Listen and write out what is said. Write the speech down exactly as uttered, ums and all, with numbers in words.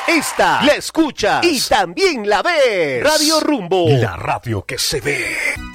Esta la escuchas y también la ves. Radio Rumbo, la radio que se ve.